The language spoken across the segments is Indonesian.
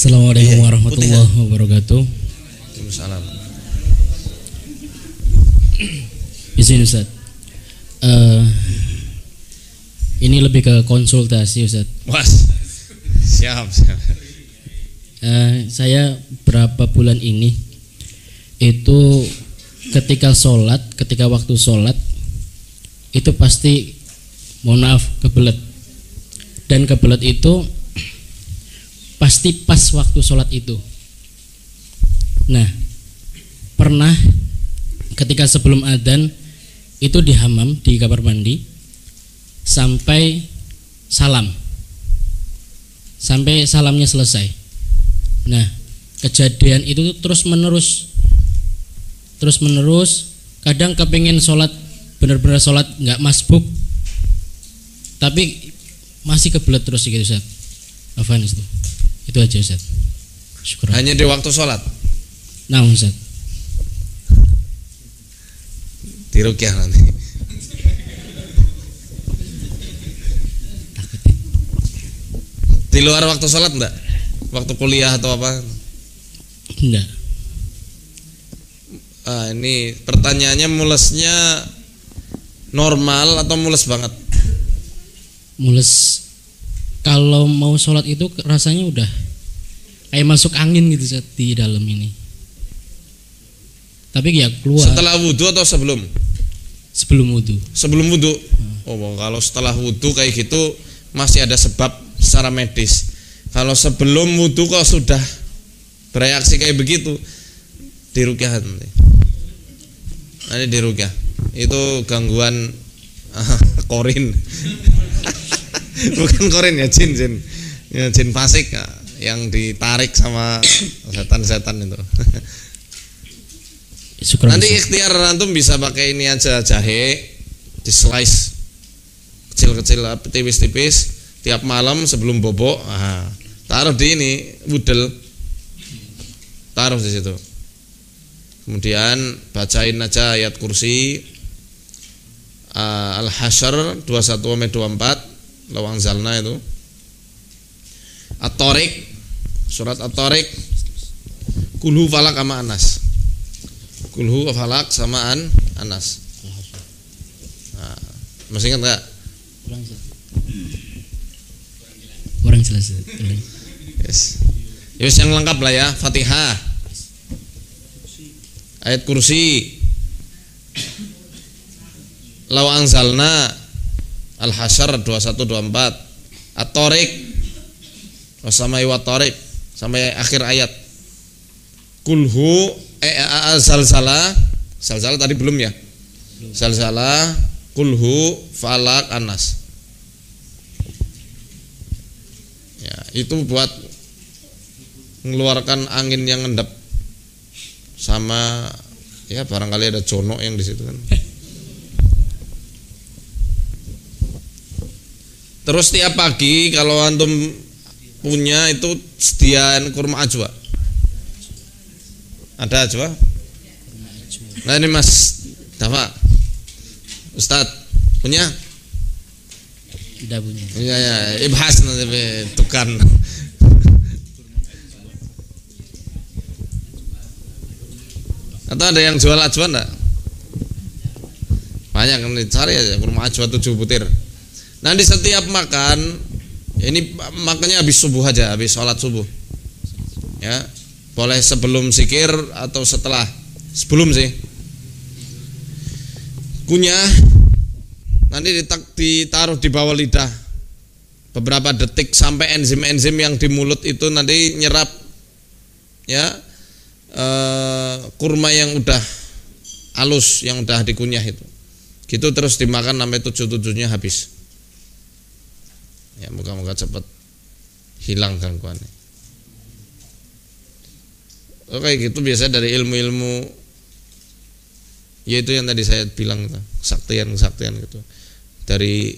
Assalamualaikum warahmatullahi wabarakatuh. Waalaikumsalam. Izin Ustaz. Ini lebih ke konsultasi Ustaz. Was. Siap. Saya berapa bulan ini itu ketika waktu sholat itu pasti, mohon maaf, kebelet. Dan kebelet itu pasti pas waktu sholat itu. Nah, pernah ketika sebelum adzan itu di hamam, di kamar mandi, sampai salamnya selesai. Nah, kejadian itu terus menerus. Kadang kepingin sholat, benar-benar sholat nggak masbuk, tapi masih kebelet terus gitu Ustaz. Afan itu aja Ustaz. Syukur. Hanya di waktu sholat. Nah Ustaz, dirukyah nanti. Di luar waktu sholat enggak? Waktu kuliah atau apa? enggak. Ini pertanyaannya, mulesnya normal atau mules banget? Mules. Kalau mau sholat itu rasanya udah kayak masuk angin gitu Ustaz di dalam ini. Tapi ya keluar. Setelah wudhu atau sebelum? Sebelum wudhu. Sebelum wudhu. Oh, kalau setelah wudhu kayak gitu masih ada sebab secara medis. Kalau sebelum wudhu kok sudah bereaksi kayak begitu, dirukyah nanti. Nanti dirukyah. Itu gangguan korin. Bukan korin ya, jin ya, jin fasik ya, yang ditarik sama setan-setan itu. Nanti ikhtiar antum bisa pakai ini aja, jahe di slice kecil-kecil, tipis-tipis, tiap malam sebelum bobok, taruh di ini wudel, taruh di situ. Kemudian bacain aja ayat kursi, Al-Hasyr 21-24, Lawang Zalna itu, At-Tariq, surat At-Tariq, Kulhu Falak sama Anas. Kulhu Falak sama Anas. Nah, masih ingat nggak? Kurang jelas. Yes. Yes, yang lengkap lah ya. Fatihah, ayat kursi, Lawang Zalna, Al-Hasyr 21-24, At-Tariq, Wasamai wa Tariq, sampai akhir ayat. Kulhu Zalzalah tadi belum ya? Zalzalah, Kulhu, Falak, Anas. Ya, itu buat mengeluarkan angin yang ngendap, sama ya barangkali ada jono yang di situ kan. Terus tiap pagi kalau antum punya itu sediaan kurma ajwa. Ada ajwa? Nah ini Mas Dafa, Ustadz punya? Tidak punya. Iya ya, ibhas nanti tukar. Atau ada yang jual ajwa enggak? Banyak kan, cari aja kurma ajwa 7 butir. Nanti setiap makan, ini makannya habis subuh aja, habis sholat subuh. Ya, boleh sebelum zikir atau setelah. Sebelum sih. Kunyah, nanti ditaruh di bawah lidah beberapa detik sampai enzim-enzim yang di mulut itu nanti nyerap, ya, kurma yang udah halus, yang udah dikunyah itu. Gitu terus dimakan sampai 7-7-nya habis. Ya, moga-moga cepat hilang gangguannya. Oke, gitu biasa dari ilmu-ilmu, yaitu yang tadi saya bilang, kesaktian gitu. Dari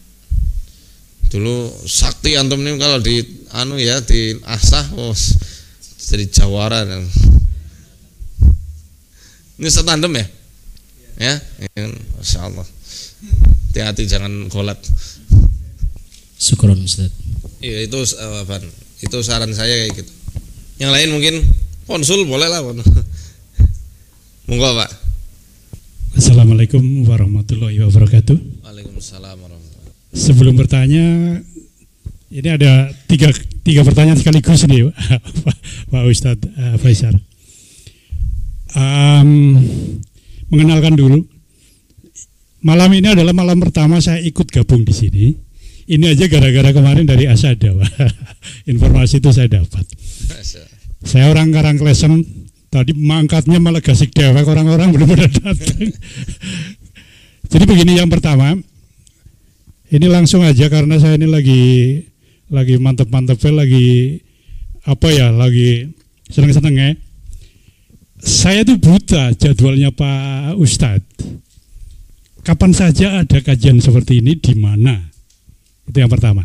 dulu sakti antum ini kalau di asah, jadi jawara. Ini setandem ya? Ya, Masya Allah. Hati-hati jangan golat. Syukron Ustaz. Iya, itu saran saya kayak gitu. Yang lain mungkin konsul boleh lah. Monggo Pak. Assalamualaikum warahmatullahi wabarakatuh. Waalaikumsalam warahmatullahi. Sebelum bertanya, ini ada tiga pertanyaan sekaligus nih Pak Ustadz Faisal. Mengenalkan dulu, malam ini adalah malam pertama saya ikut gabung di sini. Ini aja gara-gara kemarin dari Asada, informasi itu saya dapat. Saya orang Karangklesem, tadi mangkatnya malah gasik dewek, orang-orang belum pada datang. Jadi begini, yang pertama, ini langsung aja karena saya ini lagi mantep-mantepnya, lagi seneng-senengnya. Saya tuh buta jadwalnya Pak Ustadz. Kapan saja ada kajian seperti ini, di mana? Itu yang pertama.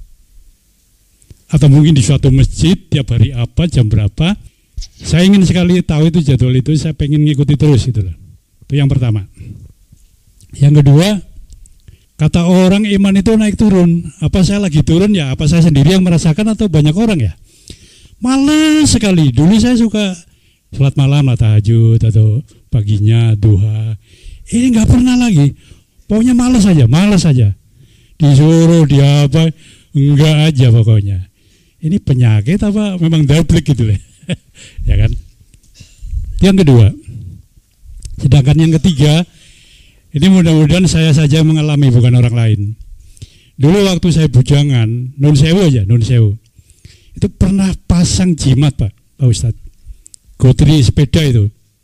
Atau mungkin di suatu masjid, tiap hari apa, jam berapa. Saya ingin sekali tahu itu jadwal itu, saya pengen ngikuti terus gitu loh. Itu yang pertama. Yang kedua, kata orang iman itu naik turun. Apa saya lagi turun ya? Apa saya sendiri yang merasakan atau banyak orang ya? Males sekali. Dulu saya suka sholat malam lah, tahajud atau paginya duha. Ini nggak pernah lagi. Pokoknya malas aja. Disuruh dia apa? Enggak aja pokoknya. Ini penyakit apa memang double gitu lah. Ya kan? Yang kedua. Sedangkan yang ketiga, ini mudah-mudahan saya saja mengalami, bukan orang lain. Dulu waktu saya bujangan, Nun Sewu. Itu pernah pasang jimat Pak Ustadz. Gotri sepeda itu.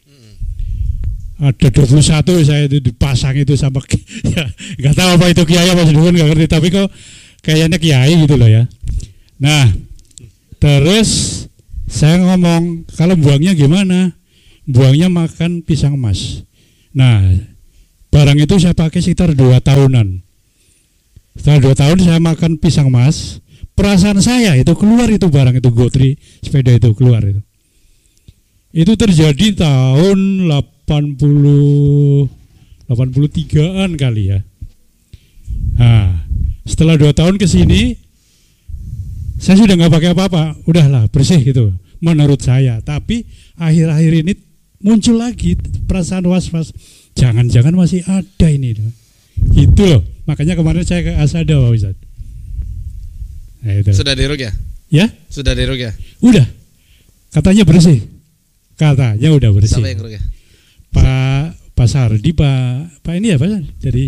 Ada 21 saya itu dipasang itu sama ya, nggak tahu apa itu kiai apa sedukun, nggak ngerti, tapi kok kayaknya kiai gitu loh ya. Nah, terus saya ngomong, kalau buangnya gimana? Buangnya makan pisang emas. Nah, barang itu saya pakai sekitar 2 tahunan. Setelah 2 tahun saya makan pisang emas, perasaan saya itu keluar, itu barang itu Gotri sepeda itu keluar itu. Itu terjadi tahun 83-an kali ya. Nah, setelah 2 tahun ke sini saya sudah nggak pakai apa-apa, udahlah bersih gitu menurut saya. Tapi akhir-akhir ini muncul lagi perasaan was-was, jangan-jangan masih ada ini loh. Itu loh, makanya kemarin saya ke Asada Pak Ustadz. Nah, itu. Sudah diruqyah? Ya? Sudah diruqyah? Udah, katanya bersih. Katanya udah bersih. Siapa yang ruqyah? Pak Sardi, Pak ini ya Pak dari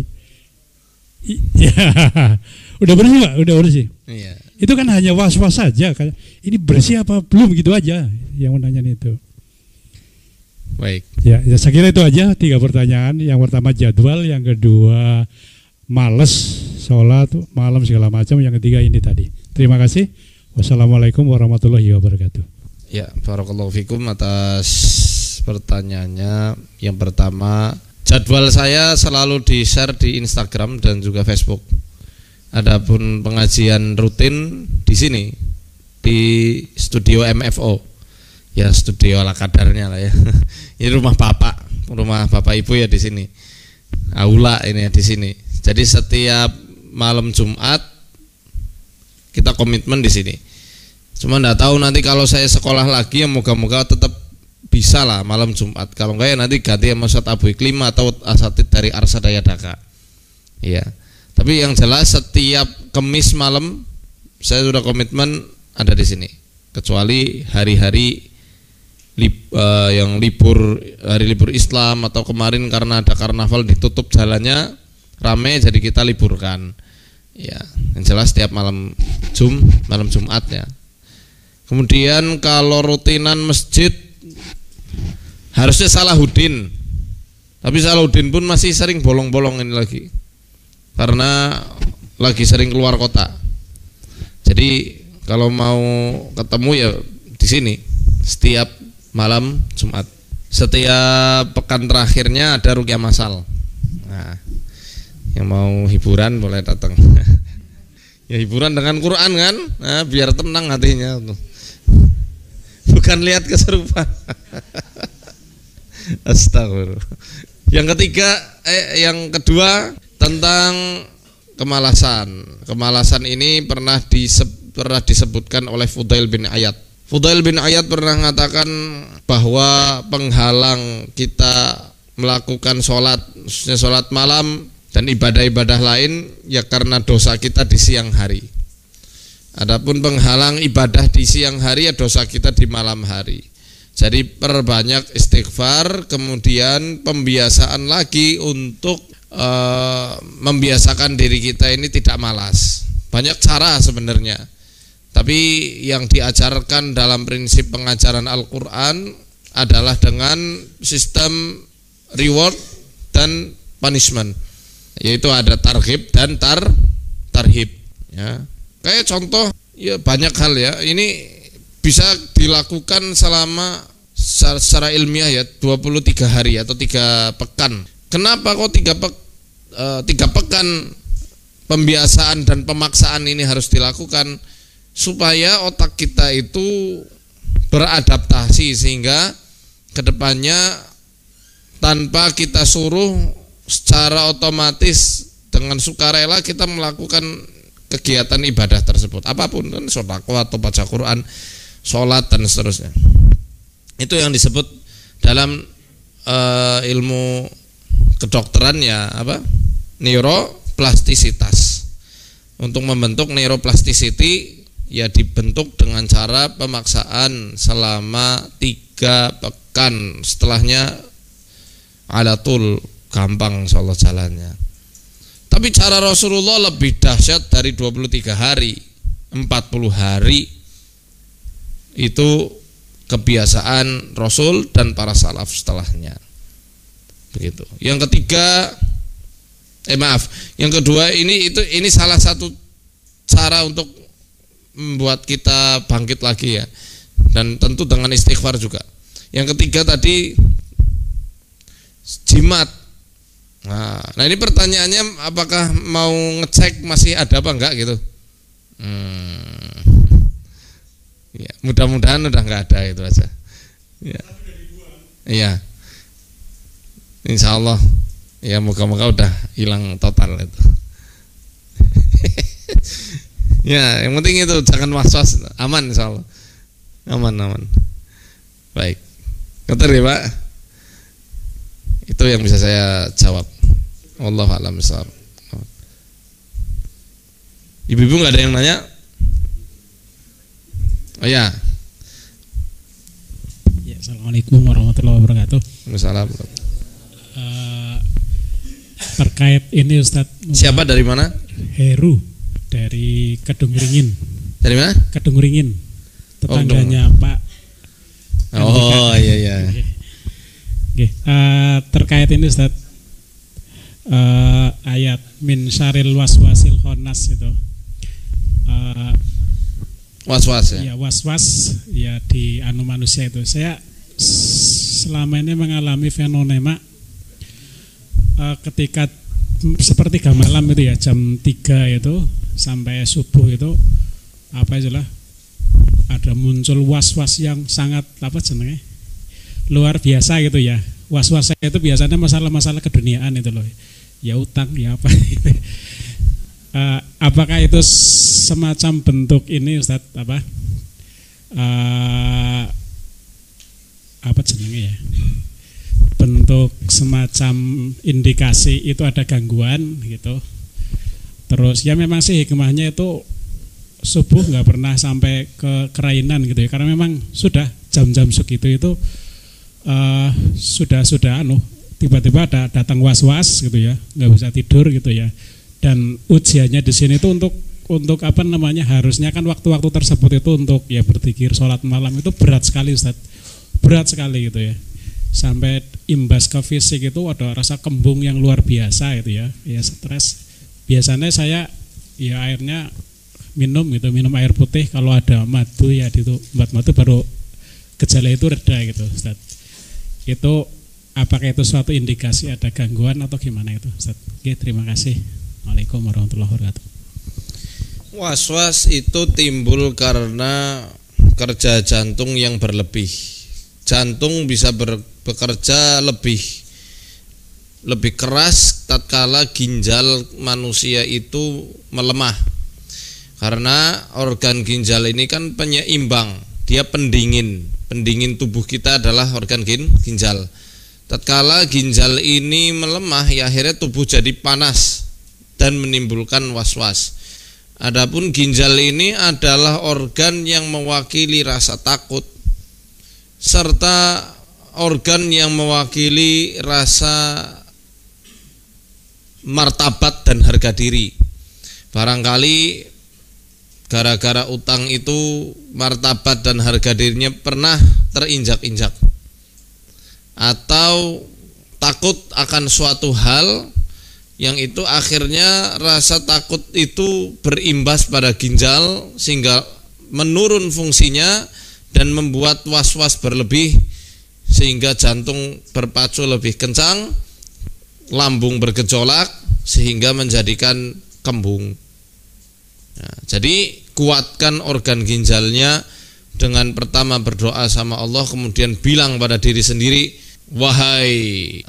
ya, udah bersih Pak, udah bersih. Iya. Itu kan hanya was-was saja. Ini bersih apa belum gitu aja yang menanya itu. Baik. Ya, saya kira itu aja 3 pertanyaan. Yang pertama jadwal, yang kedua males sholat malam segala macam, yang ketiga ini tadi. Terima kasih. Wassalamualaikum warahmatullahi wabarakatuh. Ya, barakallahu fikum atas pertanyaannya. Yang pertama, jadwal saya selalu di-share di Instagram dan juga Facebook. Adapun pengajian rutin di sini di studio MFO. Ya, studio ala kadarnya lah ya. Ini rumah Bapak Ibu ya di sini. Aula ini ya di sini. Jadi setiap malam Jumat kita komitmen di sini. Cuma enggak tahu nanti kalau saya sekolah lagi, ya moga-moga tetap bisa lah malam Jumat. Kalau enggak ya nanti ganti sama Ustadz Abu Iklim atau asatid dari Arsadaya Dhaka. Iya. Tapi yang jelas setiap Kamis malam saya sudah komitmen ada di sini. Kecuali hari-hari yang hari libur Islam atau kemarin karena ada karnaval ditutup jalannya rame, jadi kita liburkan. Ya, yang jelas setiap malam Jumat ya. Kemudian kalau rutinan masjid harusnya Salahuddin. Tapi Salahuddin pun masih sering bolong-bolong ini lagi. Karena lagi sering keluar kota. Jadi kalau mau ketemu ya di sini setiap malam Jumat. Setiap pekan terakhirnya ada ruqyah masal. Nah, yang mau hiburan boleh datang. Ya hiburan dengan Quran kan, nah, biar tenang hatinya. Bukan lihat keserupan. Astagfirullah. Yang kedua tentang kemalasan. Kemalasan ini pernah disebutkan oleh Fudail bin Iyad. Fudail bin Iyad pernah mengatakan bahwa penghalang kita melakukan sholat, khususnya sholat malam dan ibadah-ibadah lain, ya karena dosa kita di siang hari. Adapun penghalang ibadah di siang hari, ya dosa kita di malam hari. Jadi perbanyak istighfar, kemudian pembiasaan lagi untuk membiasakan diri kita ini tidak malas. Banyak cara sebenarnya. Tapi yang diajarkan dalam prinsip pengajaran Al-Quran adalah dengan sistem reward dan punishment, yaitu ada targhib dan tarhib. Ya. Kayak contoh, ya banyak hal ya. Ini bisa dilakukan selama secara ilmiah ya 23 hari atau 3 pekan. Kenapa kok 3 pekan pembiasaan dan pemaksaan ini harus dilakukan? Supaya otak kita itu beradaptasi, sehingga kedepannya tanpa kita suruh secara otomatis dengan sukarela kita melakukan kegiatan ibadah tersebut, apapun, kan sedekah atau baca Quran, sholat dan seterusnya. Itu yang disebut dalam ilmu kedokteran ya apa? Neuroplastisitas. Untuk membentuk neuroplasticity ya dibentuk dengan cara pemaksaan selama 3 pekan. Setelahnya alatul gampang insyaallah jalannya. Tapi cara Rasulullah lebih dahsyat dari 23 hari. 40 hari itu kebiasaan Rasul dan para salaf setelahnya. Begitu. Yang ketiga, yang kedua ini salah satu cara untuk membuat kita bangkit lagi ya, dan tentu dengan istighfar juga. Yang ketiga tadi jimat. Nah ini pertanyaannya, apakah mau ngecek masih ada apa enggak gitu? Ya, mudah-mudahan udah enggak ada, itu aja. Ya. Iya. Insya Allah. Ya moga-moga udah hilang total itu. Ya, yang penting itu jangan was-was, aman insyaallah. Aman. Baik. Ngerti ya, Pak? Itu yang bisa saya jawab. Wallahu a'lam bishawab. Ibu-ibu enggak ada yang nanya? Oh ya. Ya, Assalamualaikum warahmatullahi wabarakatuh. Waalaikumsalam. Terkait ini Ustadz. Siapa dari mana? Heru dari Kedung Ringin. Dari mana? Kedung Ringin. Tetangganya Pak. Oh iya. Oke. Terkait ini Ustadz, ayat min syaril waswasil khannas itu. Was-was ya. Ya was-was ya di manusia itu. Saya selama ini mengalami fenomena ketika sepertiga malam itu ya, jam 3 itu sampai subuh itu ada muncul was-was yang sangat luar biasa gitu ya. Was-was saya itu biasanya masalah-masalah keduniaan itu loh, ya utang ya apa. Apakah itu semacam bentuk ini Ustadz bentuk semacam indikasi itu ada gangguan gitu. Terus ya memang sih hikmahnya itu subuh nggak pernah sampai ke kerainan gitu ya, karena memang sudah jam-jam segitu itu sudah tiba-tiba ada datang was-was gitu ya, nggak bisa tidur gitu ya. Dan ujiannya di sini itu untuk harusnya kan waktu-waktu tersebut itu untuk ya berzikir, sholat malam itu berat sekali Ustaz, berat sekali gitu ya, sampai imbas ke fisik itu ada rasa kembung yang luar biasa gitu ya, stres. Biasanya saya ya airnya minum air putih, kalau ada madu ya itu buat madu baru gejala itu reda gitu Ustaz. Itu apakah itu suatu indikasi ada gangguan atau gimana itu Ustaz? Oke, terima kasih. Assalamualaikum warahmatullahi wabarakatuh. Was-was itu timbul karena kerja jantung yang berlebih. Jantung bisa bekerja lebih keras tatkala ginjal manusia itu melemah. Karena organ ginjal ini kan penyeimbang Dia pendingin tubuh kita adalah organ ginjal. Tatkala ginjal ini melemah, ya akhirnya tubuh jadi panas dan menimbulkan was-was. Adapun ginjal ini adalah organ yang mewakili rasa takut serta organ yang mewakili rasa martabat dan harga diri. Barangkali gara-gara utang itu martabat dan harga dirinya pernah terinjak-injak, atau takut akan suatu hal yang itu akhirnya rasa takut itu berimbas pada ginjal sehingga menurun fungsinya dan membuat was-was berlebih sehingga jantung berpacu lebih kencang, lambung bergejolak sehingga menjadikan kembung. Nah, jadi kuatkan organ ginjalnya dengan pertama berdoa sama Allah, kemudian bilang pada diri sendiri, wahai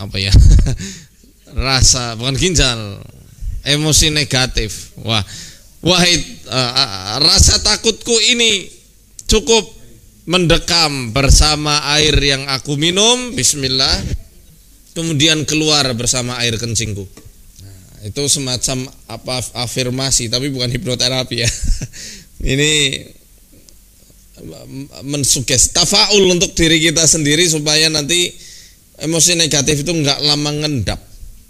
rasa, bukan ginjal, emosi negatif. Wahai rasa takutku ini cukup mendekam bersama air yang aku minum, bismillah, kemudian keluar bersama air kencingku. Nah, itu semacam afirmasi, tapi bukan hipnoterapi ya. Ini mensugesti, tafaul untuk diri kita sendiri supaya nanti emosi negatif itu enggak lama ngendap.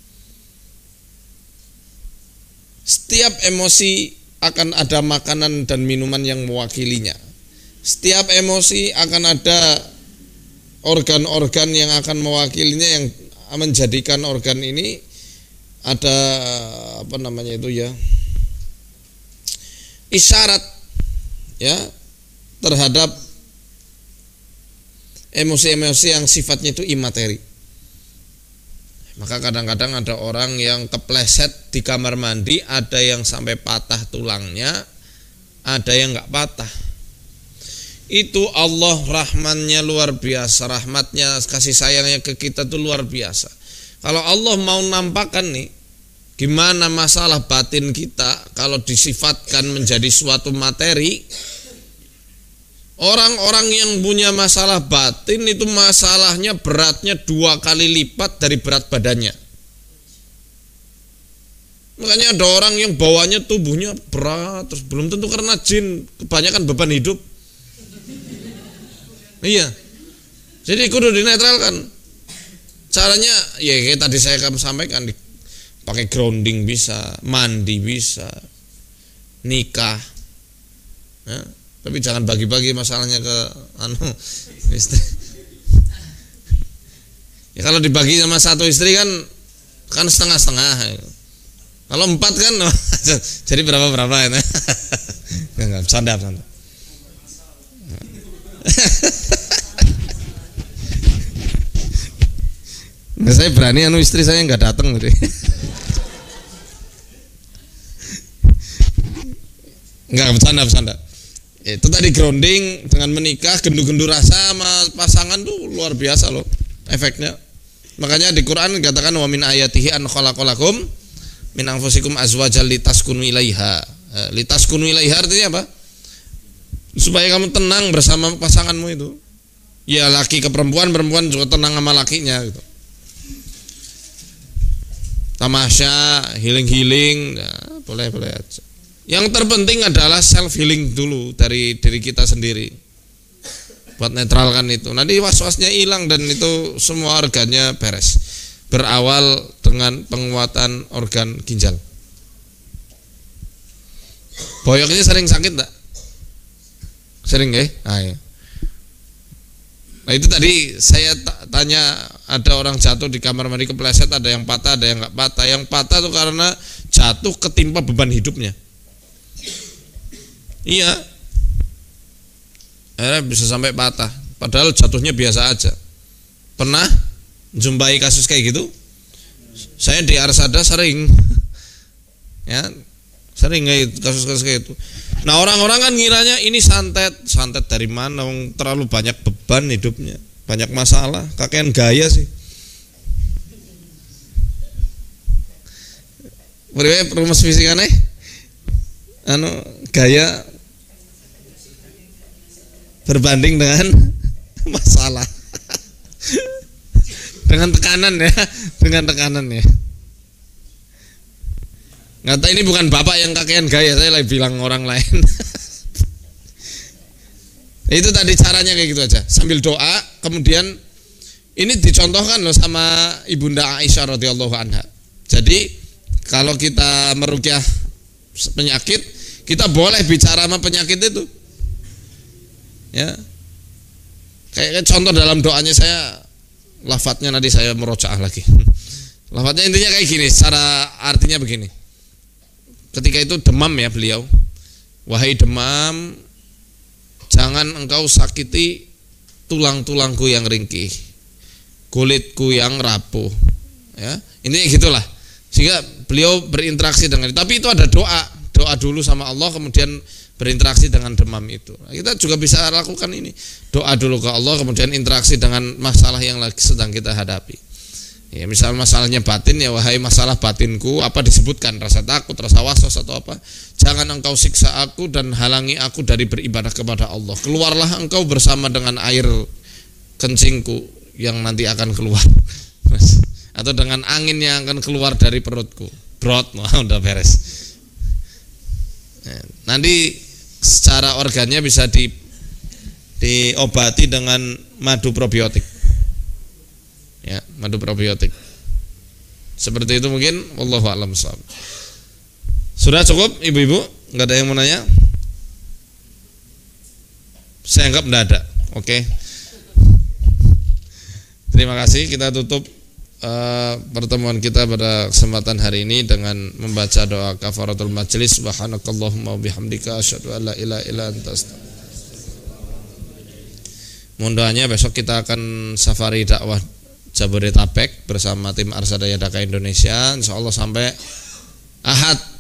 Setiap emosi akan ada makanan dan minuman yang mewakilinya. Setiap emosi akan ada organ-organ yang akan mewakilinya, yang menjadikan organ ini ada isyarat ya terhadap emosi-emosi yang sifatnya itu imateri. Maka kadang-kadang ada orang yang kepleset di kamar mandi, ada yang sampai patah tulangnya, ada yang enggak patah. Itu Allah rahmannya luar biasa, rahmatnya, kasih sayangnya ke kita itu luar biasa. Kalau Allah mau nampakkan nih gimana masalah batin kita kalau disifatkan menjadi suatu materi, orang-orang yang punya masalah batin itu masalahnya beratnya 2 kali lipat dari berat badannya. Makanya ada orang yang bawanya tubuhnya berat, terus belum tentu karena jin, kebanyakan beban hidup. Iya. Jadi kudu dinetralkan. Caranya ya kayak tadi saya sampaikan, pakai grounding bisa, mandi bisa, nikah. Ya. Tapi jangan bagi-bagi masalahnya ke istri. Ya kalau dibagi sama satu istri kan setengah-setengah. Kalau 4 kan jadi berapa ya? Enggak, bercanda. Nah, saya berani istri saya nggak datang gitu. Enggak, bercanda. Itu tadi grounding dengan menikah, gendu-gendu rasa sama pasangan tuh luar biasa loh efeknya. Makanya di Quran dikatakan wa min ayatihi an khalaqalakum min anfusikum azwajal litaskunu ilaiha. Litaskunu ilaiha artinya apa? Supaya kamu tenang bersama pasanganmu itu. Ya laki ke perempuan, perempuan juga tenang sama lakinya gitu. Tamasya, healing, nah, boleh aja. Yang terpenting adalah self healing dulu dari diri kita sendiri. Buat netralkan itu. Nanti was-wasnya hilang dan itu semua organnya beres. Berawal dengan penguatan organ ginjal. Boyok ini sering sakit enggak? Sering ya? Nah itu tadi saya tanya, ada orang jatuh di kamar mandi kepleset, ada yang patah, ada yang enggak patah. Yang patah itu karena jatuh ketimpa beban hidupnya. Iya, akhirnya bisa sampai patah. Padahal jatuhnya biasa aja. Pernah jumpai kasus kayak gitu? Saya di Arsada sering, ya, sering kasus-kasus kayak itu. Nah orang-orang kan ngiranya ini santet dari mana? Terlalu banyak beban hidupnya, banyak masalah, kakean gaya sih. Beriwe rumus fisikane, gaya berbanding dengan masalah. Dengan tekanan ya, dengan tekanan ya. Ngata ini bukan bapak yang kakean gaya, saya lagi bilang orang lain. Itu tadi caranya kayak gitu aja, sambil doa. Kemudian ini dicontohkan loh sama Ibunda Aisyah radhiyallahu anha. Jadi kalau kita meruqyah penyakit, kita boleh bicara sama penyakit itu. Ya. Kayak contoh dalam doanya saya, lafadznya nanti saya merojaah lagi. Lafadznya intinya kayak gini, secara artinya begini. Ketika itu demam ya beliau, wahai demam, jangan engkau sakiti tulang-tulangku yang ringkih, kulitku yang rapuh. Ya, intinya gitulah. Sehingga beliau berinteraksi dengan itu. Tapi itu ada doa dulu sama Allah, kemudian berinteraksi dengan demam itu. Kita juga bisa lakukan ini. Doa dulu ke Allah, kemudian interaksi dengan masalah yang lagi sedang kita hadapi. Ya, misal masalahnya batin, ya wahai masalah batinku, apa disebutkan, rasa takut, rasa waswas atau apa, jangan engkau siksa aku dan halangi aku dari beribadah kepada Allah. Keluarlah engkau bersama dengan air kencingku yang nanti akan keluar, atau dengan angin yang akan keluar dari perutku. Brot, udah beres. Nanti secara organnya bisa diobati dengan madu probiotik. Ya, madu probiotik. Seperti itu mungkin, wallahu a'lam bishawab. Sudah cukup ibu-ibu? Enggak ada yang mau nanya? Saya anggap enggak ada. Oke. Terima kasih. Kita tutup pertemuan kita pada kesempatan hari ini dengan membaca doa kafaratul majlis. Subhanakallahumma wabihamdika asyhadu an la ilaha illa anta astaghfiruka. Mohon doanya, besok kita akan safari dakwah Jabodetabek bersama tim Arsadaya Daka Indonesia, insya Allah sampai Ahad